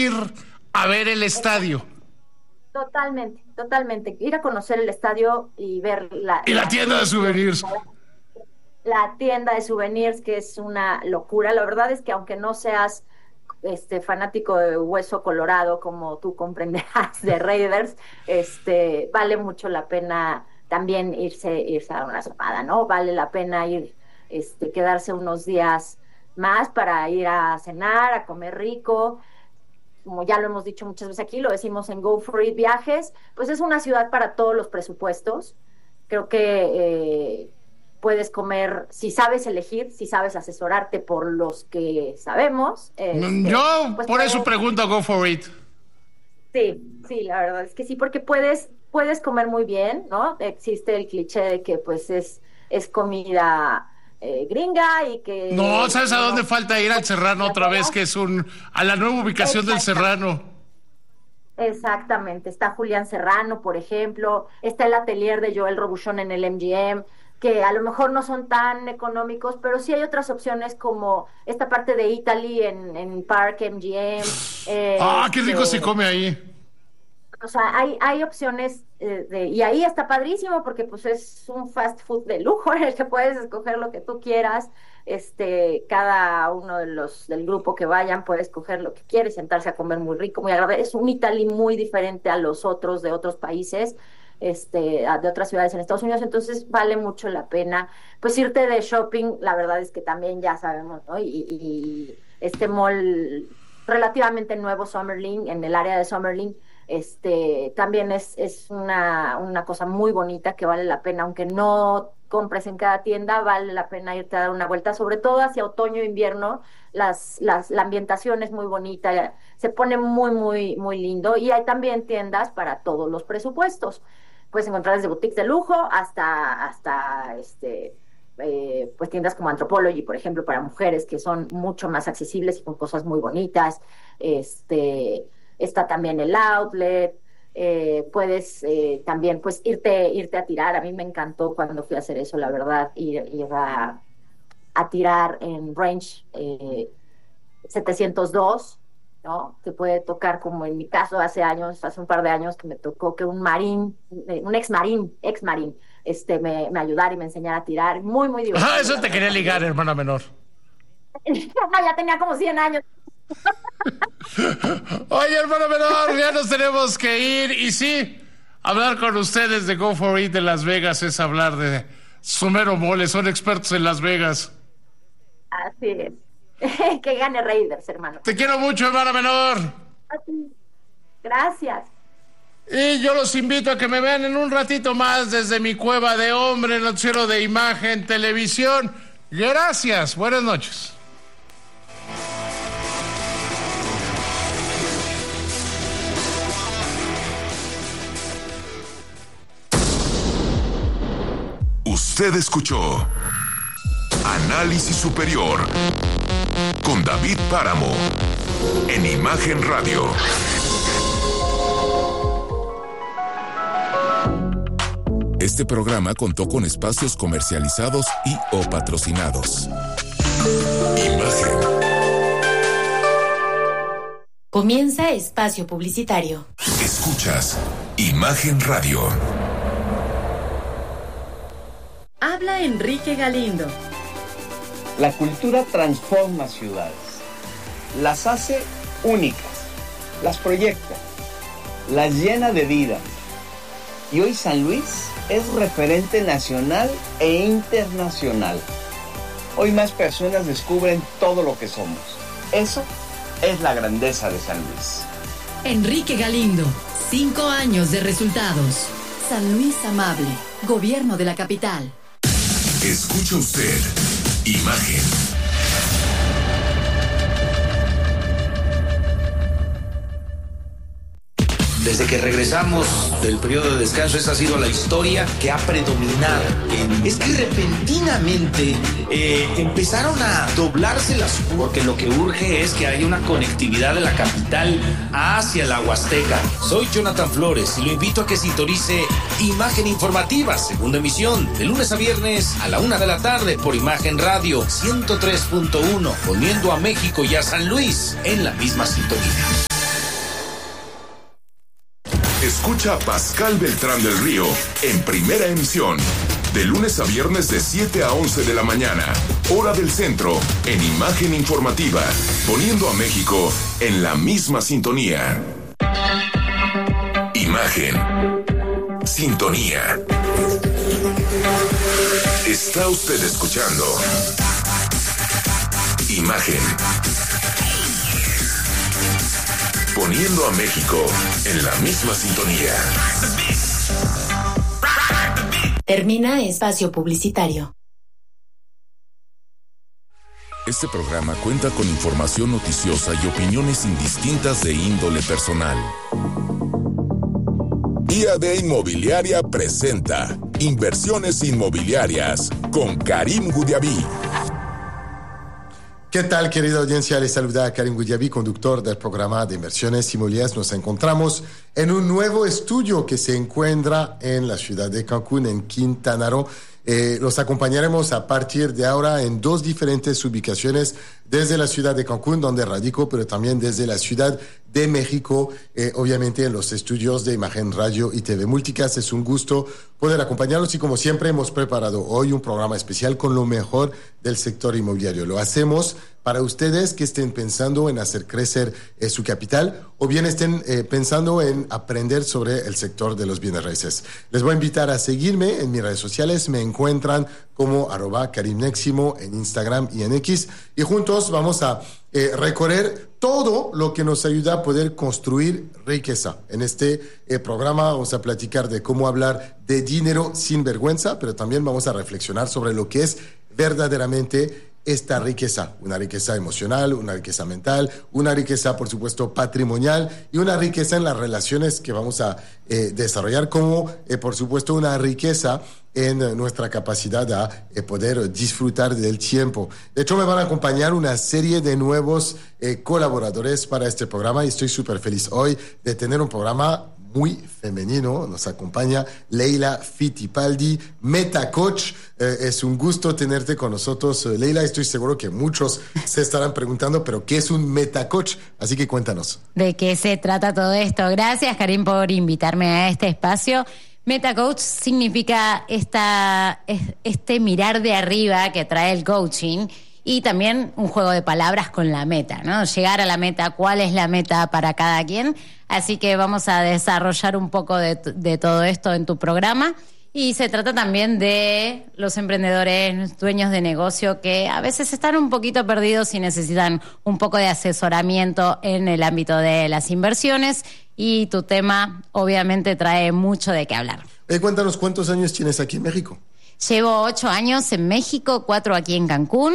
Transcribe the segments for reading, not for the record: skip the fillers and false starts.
ir a ver el estadio. Totalmente. Ir a conocer el estadio y ver la tienda de souvenirs. La tienda de souvenirs, que es una locura. La verdad es que aunque no seas fanático de Hueso Colorado, como tú comprenderás, de Raiders, vale mucho la pena también irse a una escapada, ¿no? Vale la pena ir, quedarse unos días más para ir a cenar, a comer rico. Como ya lo hemos dicho muchas veces aquí, lo decimos en Go For It Viajes, pues es una ciudad para todos los presupuestos. Creo que puedes comer, si sabes elegir, si sabes asesorarte por los que sabemos. Yo pues por eso pregunto Go For It. Sí, la verdad es que sí, porque puedes comer muy bien, ¿no? Existe el cliché de que pues es comida gringa y que... No, ¿sabes a dónde falta ir? Al Serrano otra vez, que es a la nueva ubicación del Serrano. Exactamente, está Julián Serrano, por ejemplo, está el atelier de Joel Robuchon en el MGM, que a lo mejor no son tan económicos, pero sí hay otras opciones como esta parte de Italy en Park MGM. ¡Qué rico se come ahí! O sea, hay opciones y ahí está padrísimo porque pues es un fast food de lujo en el que puedes escoger lo que tú quieras. Cada uno de los del grupo que vayan puede escoger lo que quiere, sentarse a comer muy rico, muy agradable. Es un Italy muy diferente a los otros de otros países, de otras ciudades en Estados Unidos, entonces vale mucho la pena pues irte de shopping. La verdad es que también ya sabemos, ¿no? Y este mall relativamente nuevo, Summerlin, en el área de Summerlin, también es una cosa muy bonita que vale la pena, aunque no compres en cada tienda, vale la pena irte a dar una vuelta, sobre todo hacia otoño e invierno. La ambientación es muy bonita, se pone muy, muy, muy lindo, y hay también tiendas para todos los presupuestos. Puedes encontrar desde boutiques de lujo hasta pues tiendas como Anthropologie, por ejemplo, para mujeres, que son mucho más accesibles y con cosas muy bonitas. Está también el outlet. Puedes también pues irte a tirar. A mí me encantó cuando fui a hacer eso, la verdad, ir a tirar en Range 702, ¿no? Te puede tocar, como en mi caso hace un par de años, que me tocó que un ex marín me ayudara y me enseñara a tirar. Muy, muy divertido. Eso te quería ligar, hermana menor. No, ya tenía como 100 años. Oye, hermano menor, ya nos tenemos que ir. Y sí, hablar con ustedes de Go For It de Las Vegas es hablar de su mero mole. Son expertos en Las Vegas. Así es. Que gane Raiders, hermano. Te quiero mucho, hermana menor. Gracias. Y yo los invito a que me vean en un ratito más desde mi cueva de hombre, noticiero de Imagen Televisión. Gracias, buenas noches. Usted escuchó Análisis Superior con David Páramo en Imagen Radio. Este programa contó con espacios comercializados y/o patrocinados. Imagen. Comienza espacio publicitario. Escuchas Imagen Radio. Habla Enrique Galindo. La cultura transforma ciudades, las hace únicas, las proyecta, las llena de vida. Y hoy San Luis es referente nacional e internacional. Hoy más personas descubren todo lo que somos. Eso es la grandeza de San Luis. Enrique Galindo, 5 años de resultados. San Luis amable, gobierno de la capital. Escucha usted Imagen. Desde que regresamos del periodo de descanso, esa ha sido la historia que ha predominado. Es que repentinamente empezaron a doblarse las curvas, porque lo que urge es que haya una conectividad de la capital hacia la Huasteca. Soy Jonathan Flores y lo invito a que sintonice Imagen Informativa, segunda emisión, de lunes a viernes a la 1 de la tarde por Imagen Radio 103.1, poniendo a México y a San Luis en la misma sintonía. Escucha a Pascal Beltrán del Río en Primera Emisión, de lunes a viernes de 7 a 11 de la mañana, hora del centro, en Imagen Informativa, poniendo a México en la misma sintonía. Imagen. Sintonía. Está usted escuchando Imagen. Poniendo a México en la misma sintonía. Termina espacio publicitario. Este programa cuenta con información noticiosa y opiniones indistintas de índole personal. IAD Inmobiliaria presenta Inversiones Inmobiliarias con Karim Goudiaby. ¿Qué tal, querida audiencia? Les saluda Karim Goudiaby, conductor del programa de Inversiones Inmobiliarias. Nos encontramos en un nuevo estudio que se encuentra en la ciudad de Cancún, en Quintana Roo. Los acompañaremos a partir de ahora en 2 diferentes ubicaciones, desde la ciudad de Cancún, donde radico, pero también desde la ciudad de México, obviamente en los estudios de Imagen Radio y TV Multicast. Es un gusto poder acompañarlos y, como siempre, hemos preparado hoy un programa especial con lo mejor del sector inmobiliario. Lo hacemos para ustedes que estén pensando en hacer crecer su capital o bien estén pensando en aprender sobre el sector de los bienes raíces. Les voy a invitar a seguirme en mis redes sociales. Me encuentran como @KarimNeximo en Instagram y en X, y juntos vamos a recorrer todo lo que nos ayuda a poder construir riqueza. En este programa vamos a platicar de cómo hablar de dinero sin vergüenza, pero también vamos a reflexionar sobre lo que es verdaderamente esta riqueza, una riqueza emocional, una riqueza mental, una riqueza, por supuesto, patrimonial, y una riqueza en las relaciones que vamos a desarrollar, como, por supuesto, una riqueza en nuestra capacidad a poder disfrutar del tiempo. De hecho, me van a acompañar una serie de nuevos colaboradores para este programa, y estoy súper feliz hoy de tener un programa muy femenino. Nos acompaña Leila Fittipaldi, Meta Coach. Es un gusto tenerte con nosotros, Leila. Estoy seguro que muchos se estarán preguntando, pero ¿qué es un Meta Coach? Así que cuéntanos. ¿De qué se trata todo esto? Gracias, Karim, por invitarme a este espacio. Meta Coach significa este mirar de arriba que trae el coaching, y también un juego de palabras con la meta, ¿no? Llegar a la meta, cuál es la meta para cada quien. Así que vamos a desarrollar un poco de todo esto en tu programa. Y se trata también de los emprendedores, dueños de negocio, que a veces están un poquito perdidos y necesitan un poco de asesoramiento en el ámbito de las inversiones. Y tu tema obviamente trae mucho de qué hablar. Cuéntanos, ¿cuántos años tienes aquí en México? Llevo 8 años en México, 4 aquí en Cancún.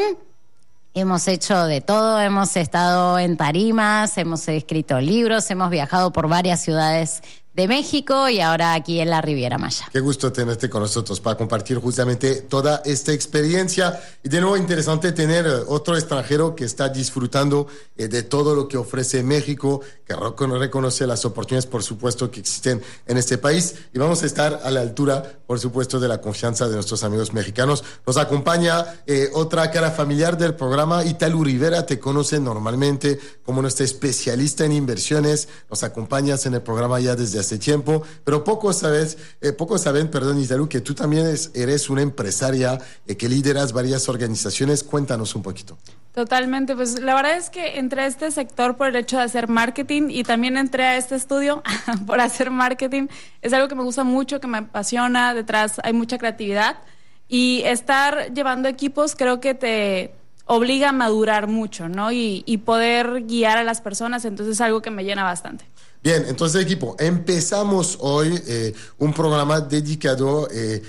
Hemos hecho de todo, hemos estado en tarimas, hemos escrito libros, hemos viajado por varias ciudades de México y ahora aquí en la Riviera Maya. Qué gusto tenerte con nosotros para compartir justamente toda esta experiencia. Y de nuevo, interesante tener otro extranjero que está disfrutando de todo lo que ofrece México, que reconoce las oportunidades, por supuesto, que existen en este país. Y vamos a estar a la altura, por supuesto, de la confianza de nuestros amigos mexicanos. Nos acompaña otra cara familiar del programa, Italu Rivera. Te conocen normalmente como nuestra especialista en inversiones. Nos acompañas en el programa ya desde hace tiempo, pero pocos saben, Italu, que tú también eres una empresaria que lideras varias organizaciones. Cuéntanos un poquito. Totalmente, pues la verdad es que entré a este sector por el hecho de hacer marketing, y también entré a este estudio por hacer marketing. Es algo que me gusta mucho, que me apasiona. Detrás hay mucha creatividad, y estar llevando equipos creo que te obliga a madurar mucho, ¿no? Y poder guiar a las personas, entonces es algo que me llena bastante. Bien, entonces, equipo, empezamos hoy un programa dedicado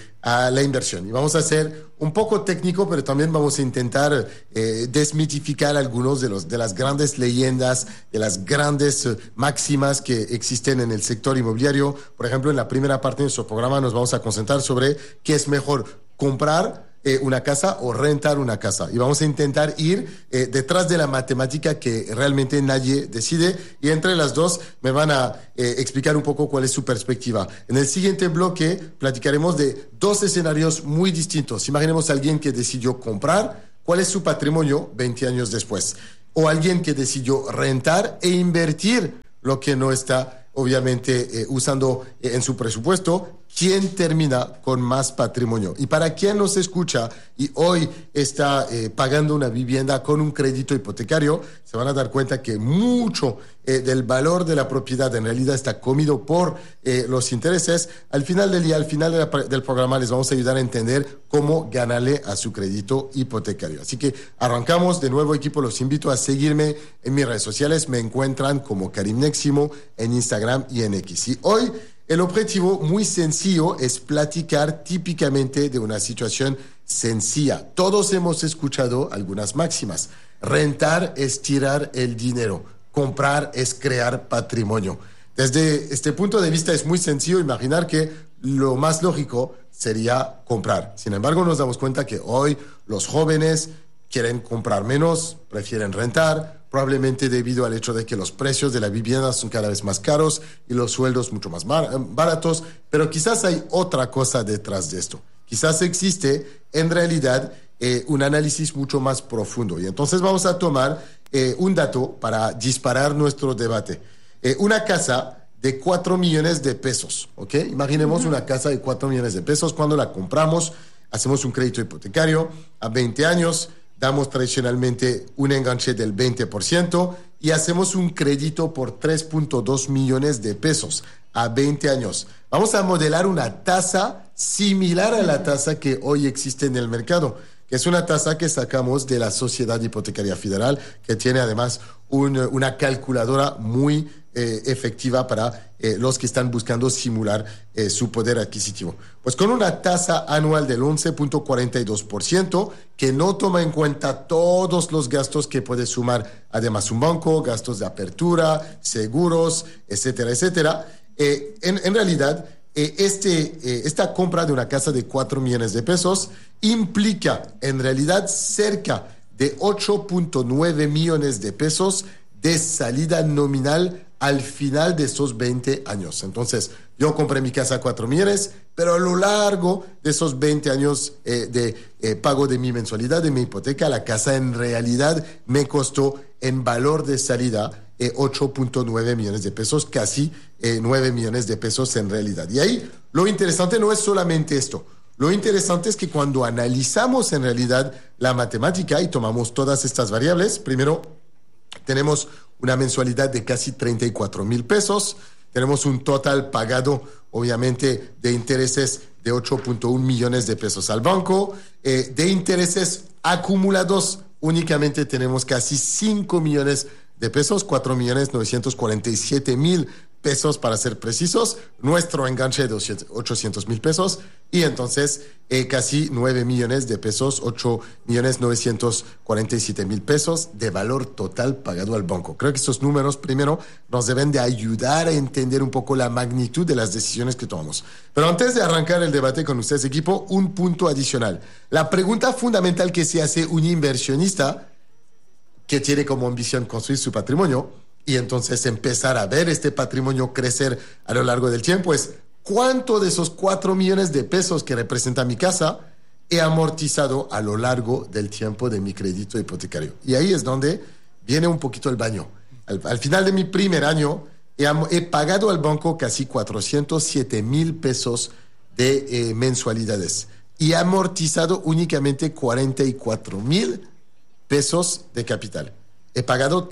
a la inversión, y vamos a hacer un poco técnico, pero también vamos a intentar desmitificar algunos de las grandes leyendas, de las grandes máximas que existen en el sector inmobiliario. Por ejemplo, en la primera parte de nuestro programa nos vamos a concentrar sobre qué es mejor, comprar una casa o rentar una casa, y vamos a intentar ir detrás de la matemática que realmente nadie decide, y entre las dos me van a explicar un poco cuál es su perspectiva. En el siguiente bloque platicaremos de 2 escenarios muy distintos. Imaginemos a alguien que decidió comprar, cuál es su patrimonio 20 años después, o alguien que decidió rentar e invertir lo que no está obviamente usando en su presupuesto, quién termina con más patrimonio. Y para quien nos escucha y hoy está pagando una vivienda con un crédito hipotecario, se van a dar cuenta que mucho del valor de la propiedad en realidad está comido por los intereses. Al final del día, al final del programa, les vamos a ayudar a entender cómo ganarle a su crédito hipotecario. Así que arrancamos de nuevo, equipo. Los invito a seguirme en mis redes sociales. Me encuentran como Karim Neximo en Instagram y en X. Y hoy el objetivo muy sencillo es platicar típicamente de una situación sencilla. Todos hemos escuchado algunas máximas. Rentar es tirar el dinero. Comprar es crear patrimonio. Desde este punto de vista es muy sencillo imaginar que lo más lógico sería comprar. Sin embargo, nos damos cuenta que hoy los jóvenes quieren comprar menos, prefieren rentar, probablemente debido al hecho de que los precios de la vivienda son cada vez más caros y los sueldos mucho más baratos, pero quizás hay otra cosa detrás de esto. Quizás existe en realidad un análisis mucho más profundo. Y entonces vamos a tomar un dato para disparar nuestro debate. Una casa de 4 millones de pesos, ¿ok? Imaginemos una casa de 4 millones de pesos. Cuando la compramos, hacemos un crédito hipotecario a 20 años, damos tradicionalmente un enganche del 20% y hacemos un crédito por 3.2 millones de pesos a 20 años. Vamos a modelar una tasa similar a la tasa que hoy existe en el mercado, que es una tasa que sacamos de la Sociedad Hipotecaria Federal, que tiene además una calculadora muy efectiva para los que están buscando simular su poder adquisitivo. Pues con una tasa anual del 11.42%, que no toma en cuenta todos los gastos que puede sumar además un banco, gastos de apertura, seguros, etcétera, etcétera. En realidad, esta compra de una casa de 4 millones de pesos implica en realidad cerca de 8.9 millones de pesos de salida nominal al final de esos 20 años. Entonces, yo compré mi casa a 4 millones, pero a lo largo de esos 20 años de pago de mi mensualidad, de mi hipoteca, la casa en realidad me costó en valor de salida 8.9 millones de pesos, casi 9 millones de pesos en realidad. Y ahí lo interesante no es solamente esto. Lo interesante es que cuando analizamos en realidad la matemática y tomamos todas estas variables, primero tenemos una mensualidad de casi 34,000 pesos, tenemos un total pagado, obviamente, de intereses de 8.1 millones de pesos al banco, de intereses acumulados únicamente tenemos casi 5 millones de pesos, 4.947.000 pesos para ser precisos, nuestro enganche de 800,000 pesos y entonces casi 9 millones de pesos, 8.947.000 pesos de valor total pagado al banco. Creo que estos números primero nos deben de ayudar a entender un poco la magnitud de las decisiones que tomamos. Pero antes de arrancar el debate con ustedes, equipo, un punto adicional. La pregunta fundamental que se hace un inversionista que tiene como ambición construir su patrimonio y entonces empezar a ver este patrimonio crecer a lo largo del tiempo es ¿cuánto de esos 4 millones de pesos que representa mi casa he amortizado a lo largo del tiempo de mi crédito hipotecario? Y ahí es donde viene un poquito el baño. Al final de mi primer año he pagado al banco casi 407,000 pesos de mensualidades y he amortizado únicamente 44,000 pesos de capital. He pagado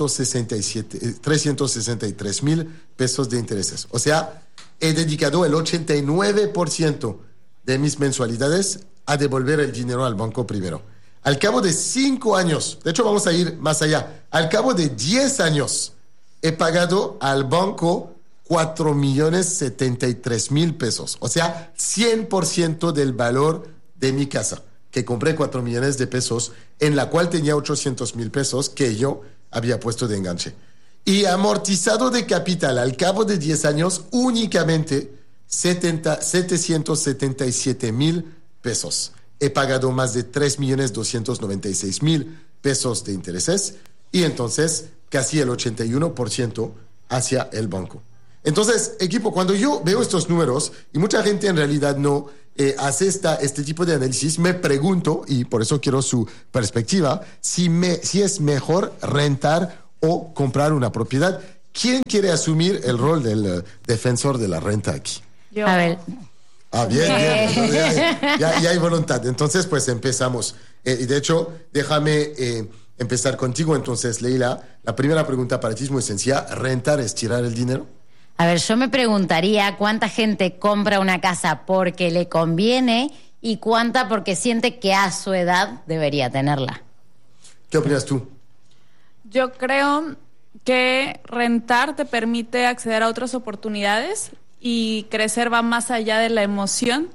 363,000 pesos de intereses. O sea, he dedicado el 89% de mis mensualidades a devolver el dinero al banco primero. Al cabo de 5 años, de hecho vamos a ir más allá, al cabo de 10 años, he pagado al banco 4.073.000 pesos. O sea, 100% del valor de mi casa, que compré 4 millones de pesos, en la cual tenía 800,000 pesos que yo había puesto de enganche. Y amortizado de capital al cabo de 10 años únicamente 777,000 pesos. He pagado más de 3.296.000 pesos de intereses y entonces casi el 81% hacia el banco. Entonces, equipo, cuando yo veo estos números, y mucha gente en realidad no hace este tipo de análisis, me pregunto, y por eso quiero su perspectiva, si es mejor rentar o comprar una propiedad. ¿Quién quiere asumir el rol del defensor de la renta aquí? Yo. A ver. Bien. Entonces, ya hay voluntad. Entonces, pues empezamos. Y de hecho, déjame empezar contigo. Entonces, Leila, la primera pregunta para ti es muy sencilla. ¿Rentar es tirar el dinero? A ver, yo me preguntaría cuánta gente compra una casa porque le conviene y cuánta porque siente que a su edad debería tenerla. ¿Qué opinas tú? Yo creo que rentar te permite acceder a otras oportunidades y crecer va más allá de la emoción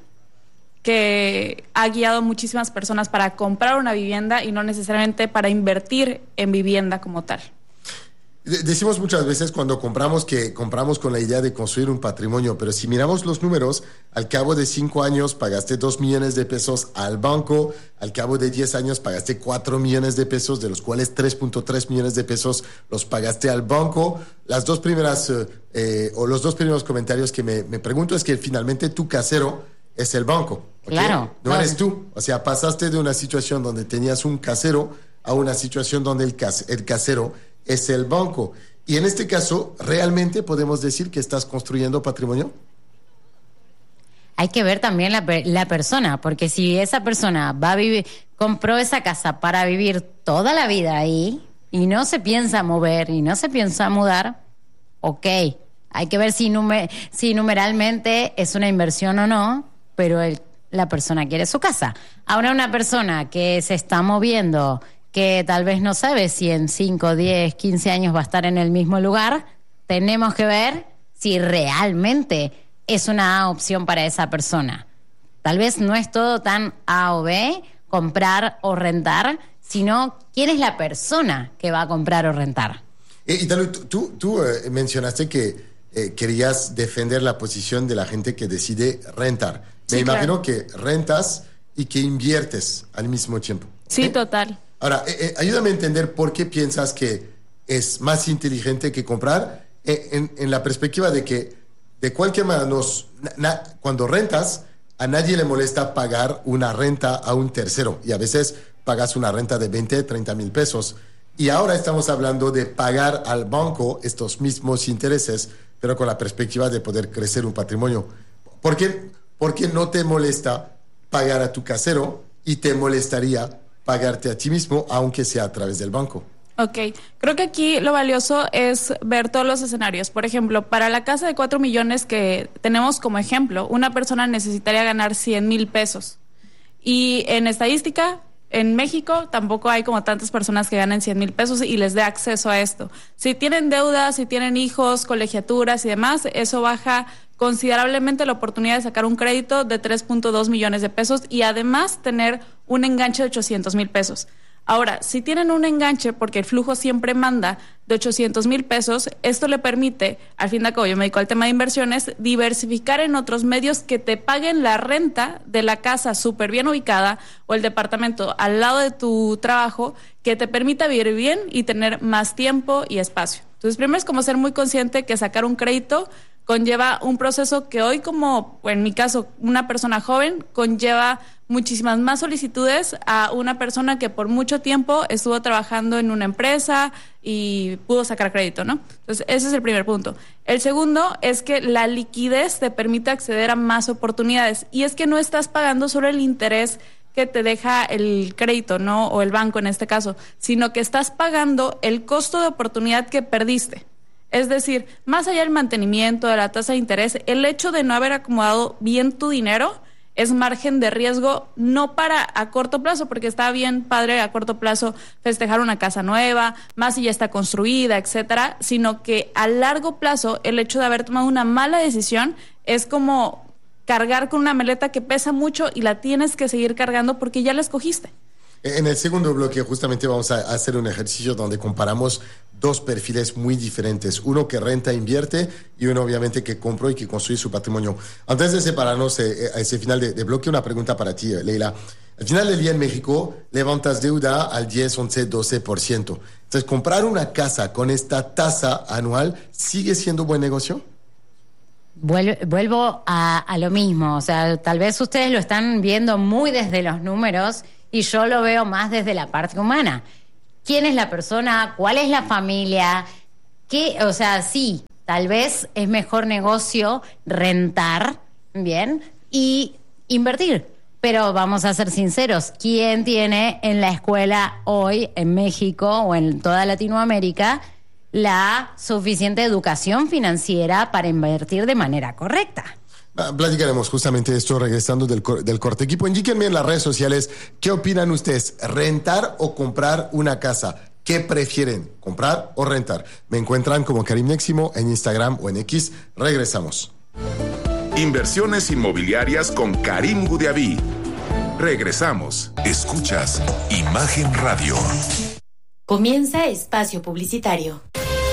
que ha guiado a muchísimas personas para comprar una vivienda y no necesariamente para invertir en vivienda como tal. Decimos muchas veces cuando compramos que compramos con la idea de construir un patrimonio, pero si miramos los números, al cabo de 5 años pagaste 2 millones de pesos al banco, al cabo de 10 años pagaste 4 millones de pesos, de los cuales 3.3 millones de pesos los pagaste al banco. Las dos primeras, o los dos primeros comentarios que me pregunto es que finalmente tu casero es el banco. ¿Okay? Claro. No eres tú. O sea, pasaste de una situación donde tenías un casero a una situación donde el casero es el banco. Y en este caso, ¿realmente podemos decir que estás construyendo patrimonio? Hay que ver también la persona, porque si esa persona va a vivir, compró esa casa para vivir toda la vida ahí y no se piensa mover y no se piensa mudar, ok, hay que ver si numeralmente es una inversión o no, pero la persona quiere su casa. Ahora una persona que se está moviendo, que tal vez no sabe si en 5, 10, 15 años va a estar en el mismo lugar, tenemos que ver si realmente es una opción para esa persona. Tal vez no es todo tan A o B, comprar o rentar, sino quién es la persona que va a comprar o rentar. Italo, tú mencionaste que querías defender la posición de la gente que decide rentar. Me imagino que rentas y que inviertes al mismo tiempo. Sí, total. Ahora, ayúdame a entender por qué piensas que es más inteligente que comprar en la perspectiva de que de cualquier manera cuando rentas, a nadie le molesta pagar una renta a un tercero y a veces pagas una renta de 20, 30 mil pesos. Y ahora estamos hablando de pagar al banco estos mismos intereses, pero con la perspectiva de poder crecer un patrimonio. ¿Por qué no te molesta pagar a tu casero y te molestaría pagarte a ti mismo, aunque sea a través del banco? Ok, creo que aquí lo valioso es ver todos los escenarios. Por ejemplo, para la casa de 4 millones que tenemos como ejemplo, una persona necesitaría ganar 100 mil pesos. Y en estadística, en México tampoco hay como tantas personas que ganen 100 mil pesos y les dé acceso a esto. Si tienen deudas, si tienen hijos, colegiaturas y demás, eso baja considerablemente la oportunidad de sacar un crédito de 3.2 millones de pesos y además tener un enganche de 800 mil pesos. Ahora, si tienen un enganche, porque el flujo siempre manda, de 800 mil pesos, esto le permite, al fin de cabo, yo me dedico al tema de inversiones, diversificar en otros medios que te paguen la renta de la casa súper bien ubicada o el departamento al lado de tu trabajo que te permita vivir bien y tener más tiempo y espacio. Entonces, primero es como ser muy consciente que sacar un crédito conlleva un proceso que hoy, como en mi caso, una persona joven, conlleva muchísimas más solicitudes a una persona que por mucho tiempo estuvo trabajando en una empresa y pudo sacar crédito, ¿no? Entonces, ese es el primer punto. El segundo es que la liquidez te permite acceder a más oportunidades y es que no estás pagando solo el interés que te deja el crédito, ¿no? O el banco en este caso, sino que estás pagando el costo de oportunidad que perdiste. Es decir, más allá del mantenimiento, de la tasa de interés, el hecho de no haber acomodado bien tu dinero es margen de riesgo, no para a corto plazo, porque está bien padre a corto plazo festejar una casa nueva, más si ya está construida, etcétera, sino que a largo plazo el hecho de haber tomado una mala decisión es como cargar con una maleta que pesa mucho y la tienes que seguir cargando porque ya la escogiste. En el segundo bloque justamente vamos a hacer un ejercicio donde comparamos dos perfiles muy diferentes, uno que renta e invierte y uno obviamente que compró y que construye su patrimonio. Antes de separarnos a ese final de bloque, una pregunta para ti, Leila. Al final del día en México levantas deuda al 10, 11, 12%. Entonces, ¿comprar una casa con esta tasa anual sigue siendo buen negocio? Vuelvo a lo mismo, o sea, tal vez ustedes lo están viendo muy desde los números y yo lo veo más desde la parte humana. ¿Quién es la persona? ¿Cuál es la familia? O sea, sí, tal vez es mejor negocio rentar, ¿bien? Y invertir. Pero vamos a ser sinceros, ¿quién tiene en la escuela hoy en México o en toda Latinoamérica la suficiente educación financiera para invertir de manera correcta? Platicaremos justamente de esto regresando del corte. Equipo, indíquenme en las redes sociales qué opinan ustedes, rentar o comprar una casa. ¿Qué prefieren, comprar o rentar? Me encuentran como Karim Neximo en Instagram o en X. Regresamos. Inversiones inmobiliarias con Karim Gudiaví. Regresamos. Escuchas Imagen Radio. Comienza espacio publicitario.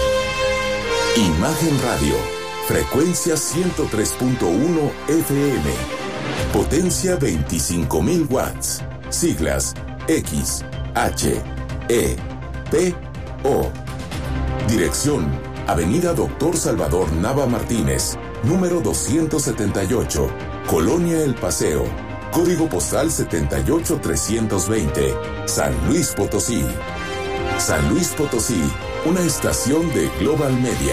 Imagen Radio. Frecuencia 103.1 FM. Potencia 25,000 watts. Siglas X, H, E, P, O. Dirección: Avenida Dr. Salvador Nava Martínez, número 278, Colonia El Paseo, código postal 78320, San Luis Potosí. San Luis Potosí, una estación de Global Media.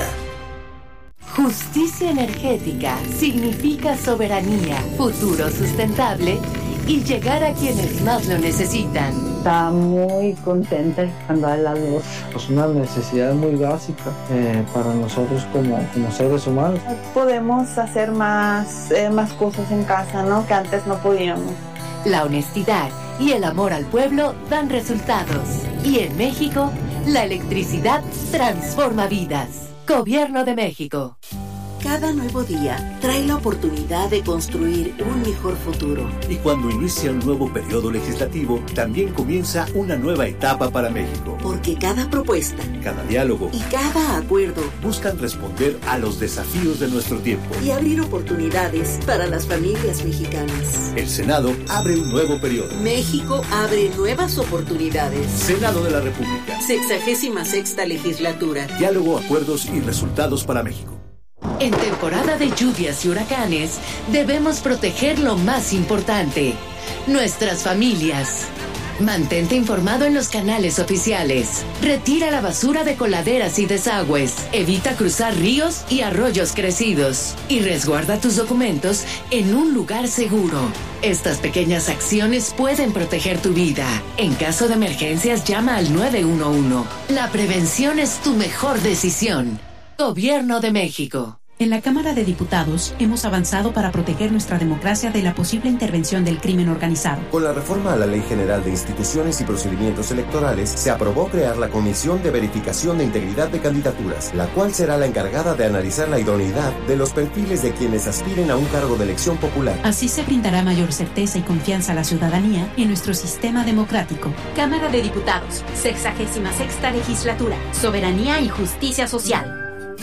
Justicia energética significa soberanía, futuro sustentable y llegar a quienes más lo necesitan. Está muy contenta cuando hay la luz. Es una necesidad muy básica para nosotros como seres humanos. Podemos hacer más cosas en casa, ¿no? Que antes no podíamos. La honestidad y el amor al pueblo dan resultados. Y en México, la electricidad transforma vidas. Gobierno de México. Cada nuevo día trae la oportunidad de construir un mejor futuro. Y cuando inicia un nuevo periodo legislativo, también comienza una nueva etapa para México. Porque cada propuesta, cada diálogo y cada acuerdo buscan responder a los desafíos de nuestro tiempo y abrir oportunidades para las familias mexicanas. El Senado abre un nuevo periodo. México abre nuevas oportunidades. Senado de la República. 66ª legislatura. Diálogo, acuerdos y resultados para México. En temporada de lluvias y huracanes, debemos proteger lo más importante, nuestras familias. Mantente informado en los canales oficiales. Retira la basura de coladeras y desagües. Evita cruzar ríos y arroyos crecidos. Y resguarda tus documentos en un lugar seguro. Estas pequeñas acciones pueden proteger tu vida. En caso de emergencias, llama al 911. La prevención es tu mejor decisión. Gobierno de México. En la Cámara de Diputados hemos avanzado para proteger nuestra democracia de la posible intervención del crimen organizado. Con la reforma a la Ley General de Instituciones y Procedimientos Electorales, se aprobó crear la Comisión de Verificación de Integridad de Candidaturas, la cual será la encargada de analizar la idoneidad de los perfiles de quienes aspiren a un cargo de elección popular. Así se brindará mayor certeza y confianza a la ciudadanía en nuestro sistema democrático. Cámara de Diputados, 66ª Legislatura, Soberanía y Justicia Social.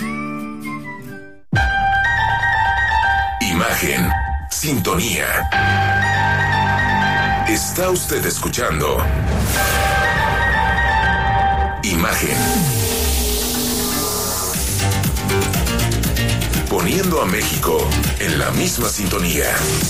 Imagen, sintonía. Está usted escuchando Imagen. Poniendo a México en la misma sintonía.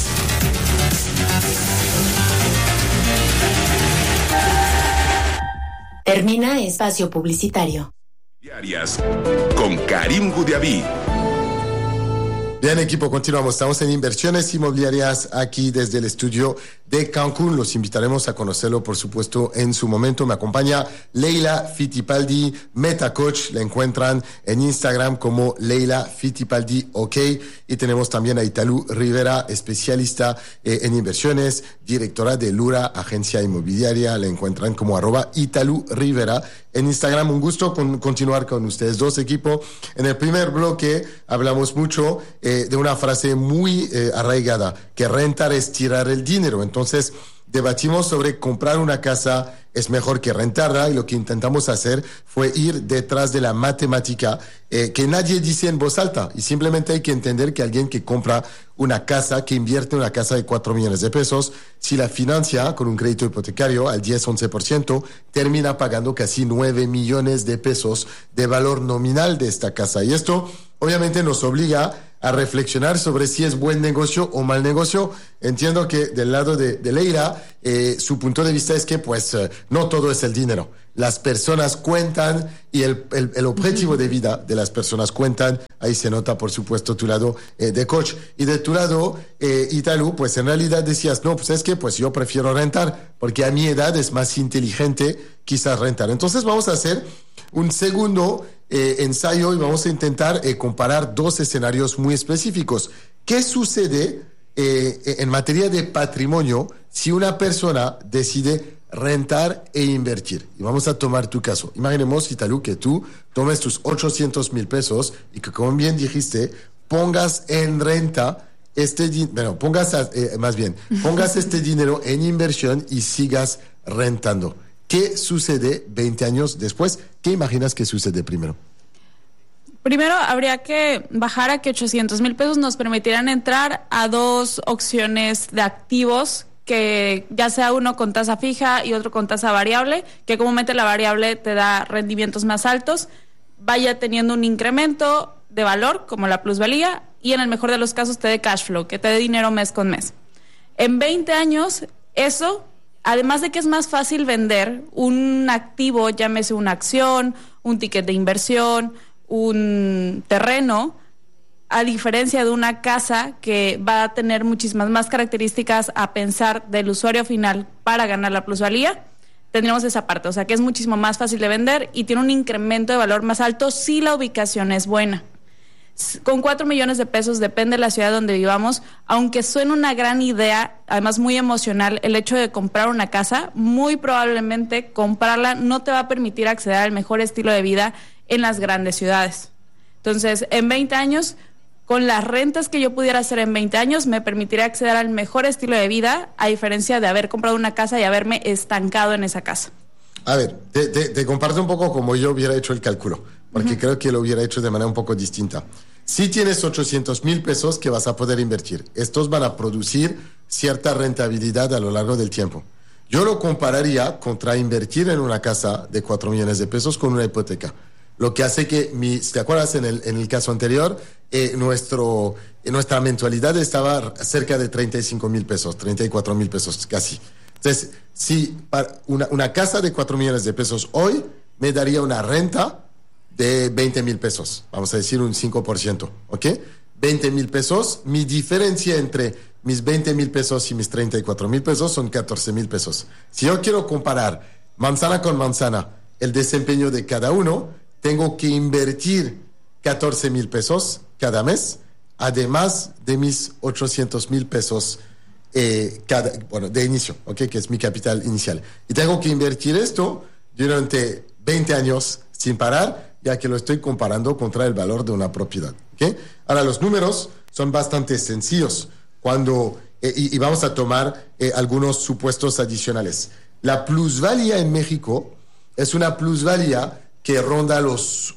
Termina espacio publicitario. Diarias con Karim Gudiaví. Bien, equipo, continuamos. Estamos en Inversiones Inmobiliarias aquí desde el estudio de Cancún. Los invitaremos a conocerlo, por supuesto, en su momento. Me acompaña Leila Fittipaldi, MetaCoach. La encuentran en Instagram como Leila Fittipaldi OK. Y tenemos también a Italu Rivera, especialista en inversiones, directora de Lura, agencia inmobiliaria. La encuentran como @Italu Rivera en Instagram. Un gusto continuar con ustedes dos, equipo. En el primer bloque hablamos mucho de una frase muy arraigada, que rentar es tirar el dinero. Entonces, debatimos sobre comprar una casa es mejor que rentarla, y lo que intentamos hacer fue ir detrás de la matemática que nadie dice en voz alta, y simplemente hay que entender que alguien que compra una casa, que invierte en una casa de 4 millones de pesos, si la financia con un crédito hipotecario al 10-11%, termina pagando casi 9 millones de pesos de valor nominal de esta casa. Y esto obviamente nos obliga a reflexionar sobre si es buen negocio o mal negocio. Entiendo que del lado de Leila, su punto de vista es que pues no todo es el dinero. las personas cuentan y el objetivo de vida de las personas cuentan. Ahí se nota, por supuesto, tu lado de coach. Y de tu lado, Italu, pues en realidad decías, no, pues es que pues yo prefiero rentar, porque a mi edad es más inteligente quizás rentar. Entonces vamos a hacer un segundo ensayo y vamos a intentar comparar dos escenarios muy específicos. ¿Qué sucede en materia de patrimonio si una persona decide rentar e invertir? Y vamos a tomar tu caso. Imaginemos, Italu, que tú tomes tus 800,000 pesos y que, como bien dijiste, pongas en renta pongas este dinero en inversión y sigas rentando. ¿Qué sucede 20 años después? ¿Qué imaginas que sucede primero? Primero, habría que bajar a que 800,000 pesos nos permitirán entrar a dos opciones de activos, que ya sea uno con tasa fija y otro con tasa variable, que comúnmente la variable te da rendimientos más altos, vaya teniendo un incremento de valor, como la plusvalía, y en el mejor de los casos te dé cash flow, que te dé dinero mes con mes. En 20 años, eso, además de que es más fácil vender un activo, llámese una acción, un ticket de inversión, un terreno, a diferencia de una casa que va a tener muchísimas más características a pensar del usuario final para ganar la plusvalía, tendremos esa parte, o sea que es muchísimo más fácil de vender y tiene un incremento de valor más alto si la ubicación es buena. Con 4 millones de pesos, depende de la ciudad donde vivamos, aunque suene una gran idea, además muy emocional, el hecho de comprar una casa, muy probablemente comprarla no te va a permitir acceder al mejor estilo de vida en las grandes ciudades. Entonces, en 20 años, con las rentas que yo pudiera hacer en 20 años, me permitiría acceder al mejor estilo de vida, a diferencia de haber comprado una casa y haberme estancado en esa casa. A ver, te comparto un poco como yo hubiera hecho el cálculo, porque creo que lo hubiera hecho de manera un poco distinta. Si tienes 800,000 pesos que vas a poder invertir, estos van a producir cierta rentabilidad a lo largo del tiempo. Yo lo compararía contra invertir en una casa de 4 millones de pesos con una hipoteca. Lo que hace que, ¿te acuerdas en el caso anterior? Nuestra mensualidad estaba cerca de 35,000 pesos, 34,000 pesos casi. Entonces, si una casa de 4 millones de pesos hoy me daría una renta de 20,000 pesos, vamos a decir un 5%, ¿ok? 20,000 pesos, mi diferencia entre mis 20,000 pesos y mis 34,000 pesos son 14,000 pesos. Si yo quiero comparar manzana con manzana el desempeño de cada uno, tengo que invertir 14,000 pesos cada mes, además de mis 800,000 pesos de inicio, ¿ok? Que es mi capital inicial. Y tengo que invertir esto durante 20 años sin parar, ya que lo estoy comparando contra el valor de una propiedad, ¿ok? Ahora, los números son bastante sencillos y vamos a tomar algunos supuestos adicionales. La plusvalía en México es una plusvalía que ronda los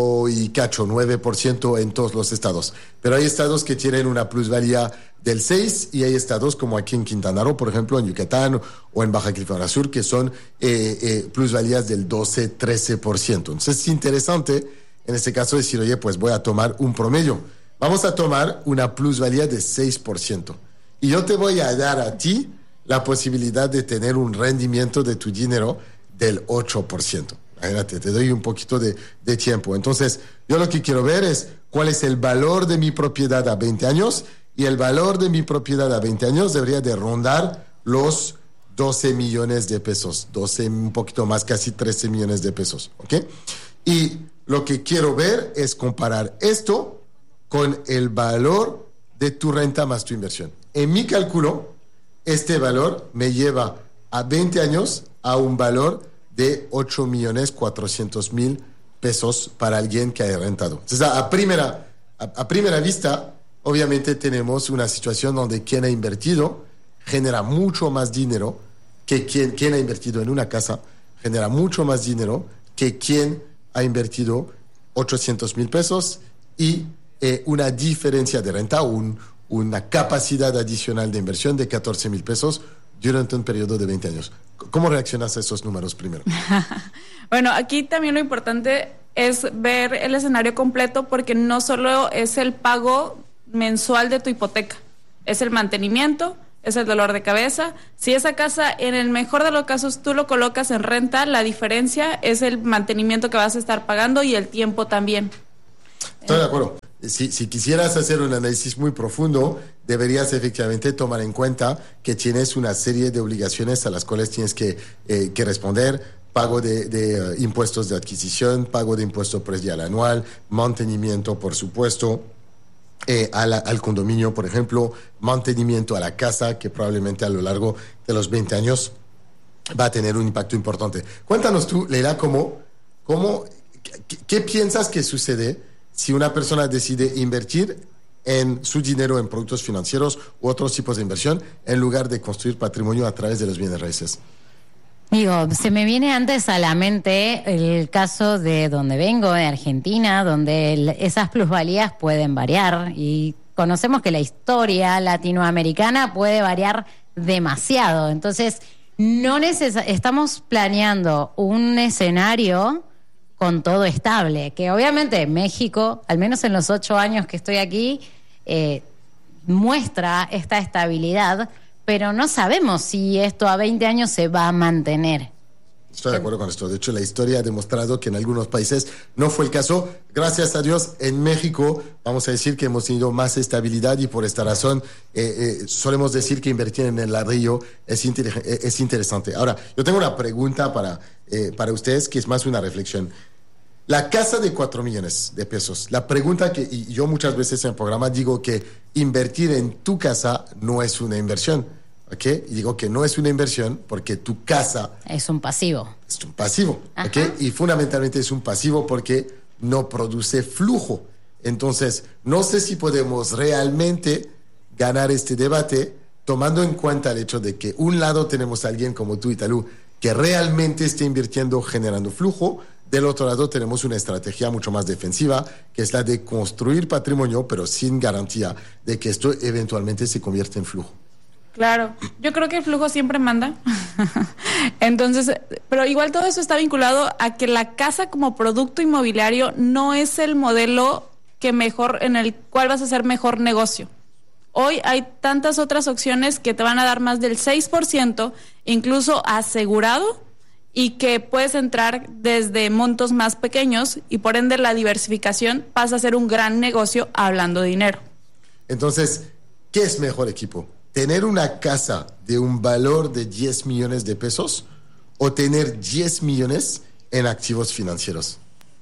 9% en todos los estados. Pero hay estados que tienen una plusvalía del 6 y hay estados como aquí en Quintana Roo, por ejemplo, en Yucatán o en Baja California Sur, que son plusvalías del 12-13%. Entonces es interesante en este caso decir, oye, pues voy a tomar un promedio. Vamos a tomar una plusvalía de 6%. Y yo te voy a dar a ti la posibilidad de tener un rendimiento de tu dinero del 8%. Imagínate, te doy un poquito de tiempo. Entonces, yo lo que quiero ver es cuál es el valor de mi propiedad a 20 años, y el valor de mi propiedad a 20 años debería de rondar los 12 millones de pesos, 12, un poquito más, casi 13 millones de pesos, ¿ok? Y lo que quiero ver es comparar esto con el valor de tu renta más tu inversión. En mi cálculo, este valor me lleva a 20 años a un valor de 8,400,000 pesos para alguien que haya rentado. Entonces, a primera vista, obviamente tenemos una situación donde quien ha invertido genera mucho más dinero que quien ha invertido en una casa, genera mucho más dinero que quien ha invertido 800,000 pesos y una diferencia de renta, una capacidad adicional de inversión de 14,000 pesos durante un periodo de 20 años. ¿Cómo reaccionas a esos números primero? Bueno, aquí también lo importante es ver el escenario completo, porque no solo es el pago mensual de tu hipoteca, es el mantenimiento, es el dolor de cabeza. Si esa casa, en el mejor de los casos, tú lo colocas en renta, la diferencia es el mantenimiento que vas a estar pagando y el tiempo también. Estoy de acuerdo. Si quisieras hacer un análisis muy profundo, deberías efectivamente tomar en cuenta que tienes una serie de obligaciones a las cuales tienes que responder: pago de impuestos de adquisición, pago de impuesto predial anual, mantenimiento, por supuesto, al condominio, por ejemplo, mantenimiento a la casa, que probablemente a lo largo de los 20 años va a tener un impacto importante. Cuéntanos tú, Leila, ¿qué piensas que sucede si una persona decide invertir en su dinero en productos financieros u otros tipos de inversión en lugar de construir patrimonio a través de los bienes raíces? Digo, se me viene antes a la mente el caso de donde vengo, de Argentina, donde esas plusvalías pueden variar y conocemos que la historia latinoamericana puede variar demasiado. Entonces, estamos planeando un escenario con todo estable, que obviamente México, al menos en los 8 años que estoy aquí, muestra esta estabilidad, pero no sabemos si esto a 20 años se va a mantener. Estoy de acuerdo con esto. De hecho, la historia ha demostrado que en algunos países no fue el caso. Gracias a Dios, en México vamos a decir que hemos tenido más estabilidad y por esta razón solemos decir que invertir en el ladrillo es interesante. Ahora, yo tengo una pregunta para ustedes que es más una reflexión. La casa de 4 millones de pesos. La pregunta y yo muchas veces en el programa digo que invertir en tu casa no es una inversión. ¿Ok? Y digo que no es una inversión porque tu casa... es un pasivo. Es un pasivo. ¿Ok? Y fundamentalmente es un pasivo porque no produce flujo. Entonces, no sé si podemos realmente ganar este debate tomando en cuenta el hecho de que un lado tenemos a alguien como tú, Italú, que realmente esté invirtiendo, generando flujo. Del otro lado tenemos una estrategia mucho más defensiva, que es la de construir patrimonio, pero sin garantía de que esto eventualmente se convierta en flujo. Claro, yo creo que el flujo siempre manda. Entonces, pero igual todo eso está vinculado a que la casa como producto inmobiliario no es el modelo en el cual vas a hacer mejor negocio. Hoy hay tantas otras opciones que te van a dar más del 6%, incluso asegurado, y que puedes entrar desde montos más pequeños y por ende la diversificación pasa a ser un gran negocio hablando de dinero. Entonces, ¿qué es mejor, equipo? ¿Tener una casa de un valor de 10 millones de pesos o tener 10 millones en activos financieros?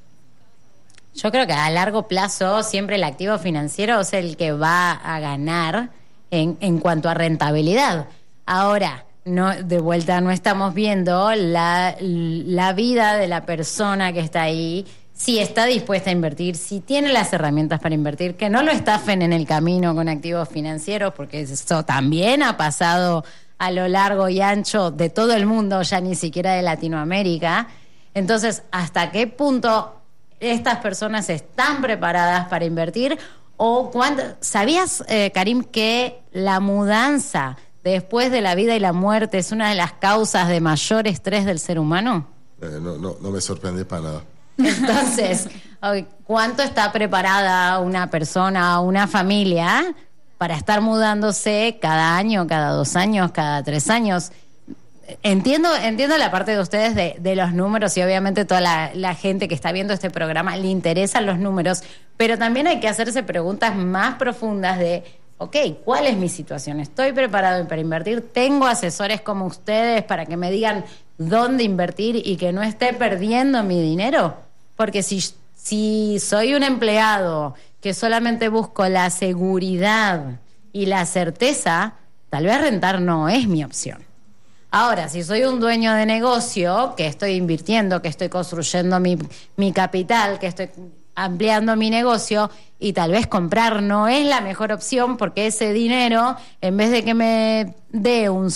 Yo creo que a largo plazo siempre el activo financiero es el que va a ganar en cuanto a rentabilidad. Ahora, de vuelta no estamos viendo la vida de la persona que está ahí, si está dispuesta a invertir, si tiene las herramientas para invertir, que no lo estafen en el camino con activos financieros, porque eso también ha pasado a lo largo y ancho de todo el mundo, ya ni siquiera de Latinoamérica. Entonces, ¿hasta qué punto estas personas están preparadas para invertir? O ¿sabías, Karim, que la mudanza después de la vida y la muerte es una de las causas de mayor estrés del ser humano? No me sorprende para nada. Entonces, ¿cuánto está preparada una persona, una familia para estar mudándose cada año, cada 2 años, cada 3 años? Entiendo la parte de ustedes de los números y obviamente toda la gente que está viendo este programa le interesan los números, pero también hay que hacerse preguntas más profundas de, ok, ¿cuál es mi situación? ¿Estoy preparado para invertir? ¿Tengo asesores como ustedes para que me digan dónde invertir y que no esté perdiendo mi dinero? Porque si soy un empleado que solamente busco la seguridad y la certeza, tal vez rentar no es mi opción. Ahora, si soy un dueño de negocio, que estoy invirtiendo, que estoy construyendo mi capital, que estoy ampliando mi negocio, y tal vez comprar no es la mejor opción porque ese dinero, en vez de que me dé un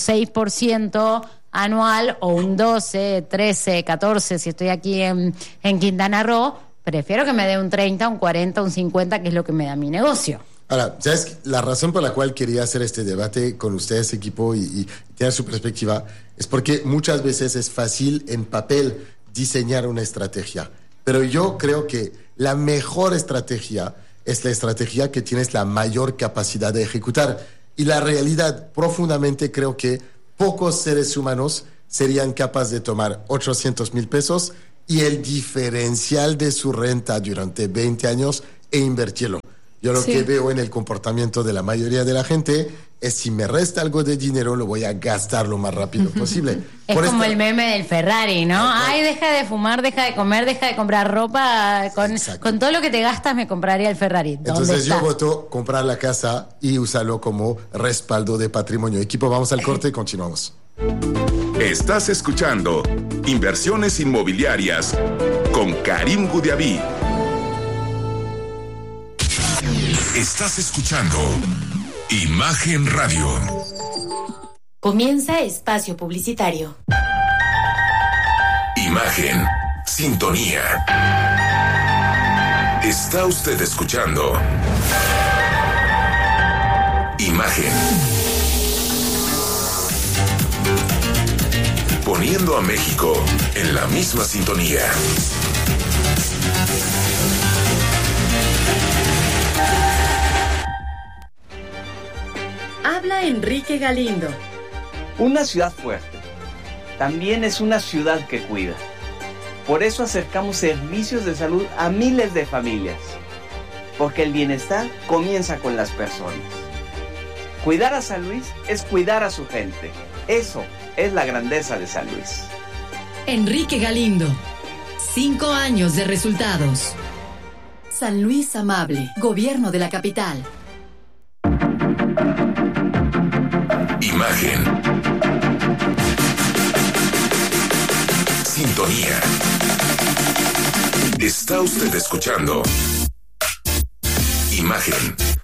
6% anual o un 12, 13, 14, si estoy aquí en Quintana Roo, prefiero que me dé un 30, un 40, un 50, que es lo que me da mi negocio. Ahora, ¿sabes? La razón por la cual quería hacer este debate con ustedes, equipo, y tener su perspectiva, es porque muchas veces es fácil en papel diseñar una estrategia. Pero yo creo que la mejor estrategia es la estrategia que tienes la mayor capacidad de ejecutar. Y la realidad, profundamente creo que pocos seres humanos serían capaces de tomar 800,000 pesos y el diferencial de su renta durante 20 años e invertirlo. Yo lo que veo en el comportamiento de la mayoría de la gente es si me resta algo de dinero, lo voy a gastar lo más rápido posible. Es como el meme del Ferrari, ¿no? Ay, deja de fumar, deja de comer, deja de comprar ropa. Con todo lo que te gastas me compraría el Ferrari. Entonces yo voto comprar la casa y usarlo como respaldo de patrimonio. Equipo, vamos al corte y continuamos. Estás escuchando Inversiones Inmobiliarias con Karim Goudiaby. Estás escuchando Imagen Radio. Comienza espacio publicitario. Imagen, sintonía. Está usted escuchando Imagen. Poniendo a México en la misma sintonía. Habla Enrique Galindo. Una ciudad fuerte también es una ciudad que cuida. Por eso acercamos servicios de salud a miles de familias. Porque el bienestar comienza con las personas. Cuidar a San Luis es cuidar a su gente. Eso es la grandeza de San Luis. Enrique Galindo. 5 años de resultados. San Luis Amable, Gobierno de la Capital. Imagen. Sintonía. Está usted escuchando Imagen,